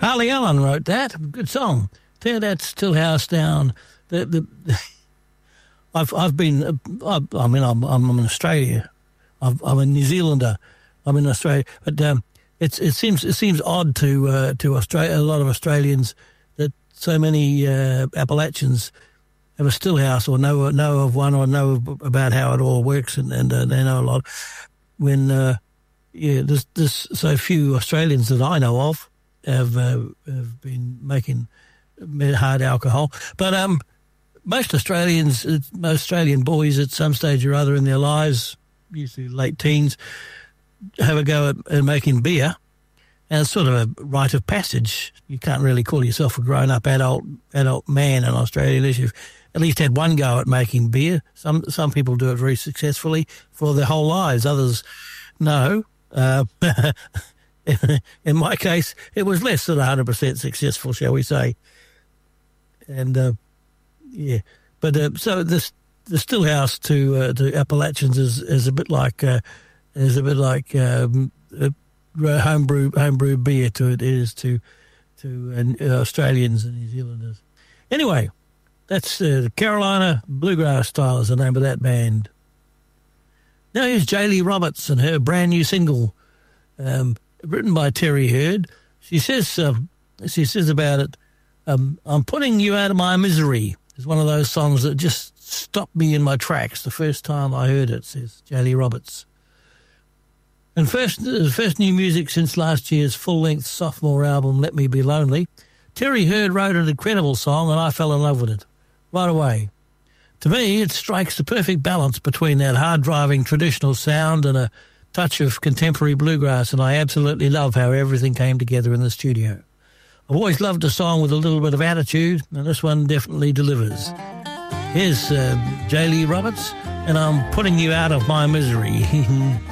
Harley Allen wrote that. Good song. Tear that Stillhouse down. I'm in Australia. I'm a New Zealander. I'm in Australia, but it seems odd to Australia. A lot of Australians that so many Appalachians have a stillhouse or know of one or know about how it all works, and they know a lot. When there's so few Australians that I know of have been making hard alcohol, but most Australian boys at some stage or other in their lives, usually late teens, have a go at making beer, and it's sort of a rite of passage. You can't really call yourself a grown-up adult man in Australia unless you've at least had one go at making beer. Some people do it very successfully for their whole lives. Others, no. In my case, it was less than 100% successful, shall we say? And so the stillhouse to Appalachians is a bit like homebrew beer to it is to Australians and New Zealanders. Anyway, that's Carolina Bluegrass Style is the name of that band. Now here's Jaylee Roberts and her brand new single, written by Terry Hurd. She says about it, I'm putting you out of my misery. It's one of those songs that just stopped me in my tracks the first time I heard it, says Jaylee Roberts. And first new music since last year's full-length sophomore album, Let Me Be Lonely, Terry Hurd wrote an incredible song and I fell in love with it right away. To me, it strikes the perfect balance between that hard-driving traditional sound and a touch of contemporary bluegrass, and I absolutely love how everything came together in the studio. I've always loved a song with a little bit of attitude, and this one definitely delivers. Here's Jaylee Roberts, and I'm putting you out of my misery.